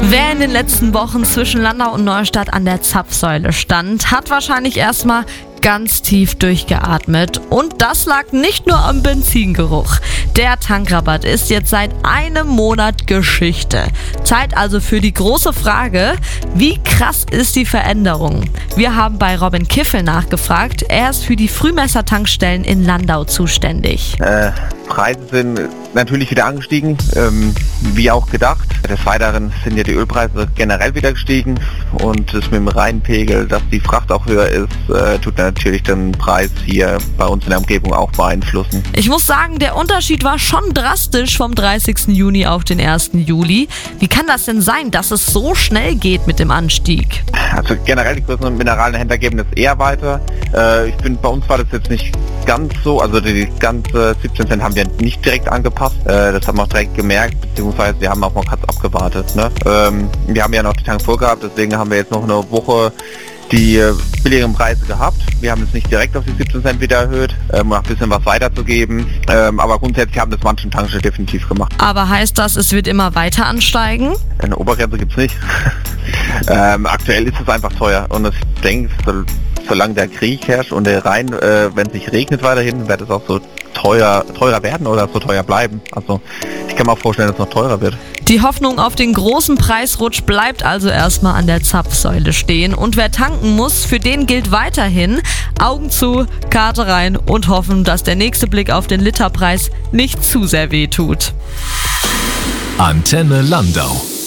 Wer in den letzten Wochen zwischen Landau und Neustadt an der Zapfsäule stand, hat wahrscheinlich erstmal ganz tief durchgeatmet. Und das lag nicht nur am Benzingeruch. Der Tankrabatt ist jetzt seit einem Monat Geschichte. Zeit also für die große Frage, wie krass ist die Veränderung? Wir haben bei Robin Kiffel nachgefragt. Er ist für die Frühmesser-Tankstellen in Landau zuständig. Preise sind natürlich wieder angestiegen, wie auch gedacht. Des Weiteren sind ja die Ölpreise generell wieder gestiegen und das mit dem Rheinpegel, dass die Fracht auch höher ist, tut natürlich den Preis hier bei uns in der Umgebung auch beeinflussen. Ich muss sagen, der Unterschied war schon drastisch vom 30. Juni auf den 1. Juli. Wie kann das denn sein, dass es so schnell geht mit dem Anstieg? Also generell die größeren Mineralhändler geben das eher weiter. Ich finde, bei uns war das jetzt nicht ganz so, also die ganze 17 Cent haben wir nicht direkt angepasst. Das haben wir auch direkt gemerkt, beziehungsweise wir haben auch mal kurz abgewartet. Ne? Wir haben ja noch die Tank voll gehabt, deswegen haben wir jetzt noch eine Woche die billigeren Preise gehabt. Wir haben es nicht direkt auf die 17 Cent wieder erhöht, um ein bisschen was weiterzugeben. Aber grundsätzlich haben das manche Tankstellen definitiv gemacht. Aber heißt das, es wird immer weiter ansteigen? Eine Obergrenze gibt's nicht. Aktuell ist es einfach teuer und ich denke, solange der Krieg herrscht und der Rhein, wenn es nicht regnet weiterhin, wird es auch so teurer werden oder so teuer bleiben. Also ich kann mir auch vorstellen, dass es noch teurer wird. Die Hoffnung auf den großen Preisrutsch bleibt also erstmal an der Zapfsäule stehen. Und wer tanken muss, für den gilt weiterhin Augen zu, Karte rein und hoffen, dass der nächste Blick auf den Literpreis nicht zu sehr wehtut. Antenne Landau.